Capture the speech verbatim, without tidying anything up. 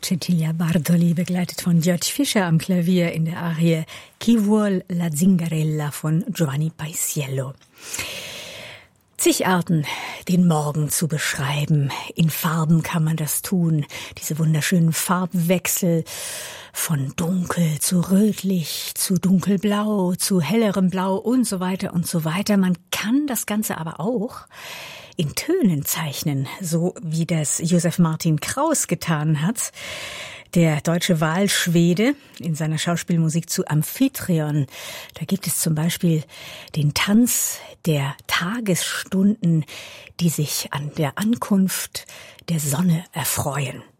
Cecilia Bartoli, begleitet von György Fischer am Klavier in der Arie Chi vuol la Zingarella von Giovanni Paisiello. Zig Arten, den Morgen zu beschreiben. In Farben kann man das tun. Diese wunderschönen Farbwechsel von dunkel zu rötlich, zu dunkelblau, zu hellerem Blau und so weiter und so weiter. Man kann das Ganze aber auch in Tönen zeichnen, so wie das Josef Martin Kraus getan hat. Der deutsche Wahlschwede in seiner Schauspielmusik zu Amphitryon. Da gibt es zum Beispiel den Tanz der Tagesstunden, die sich an der Ankunft der Sonne erfreuen.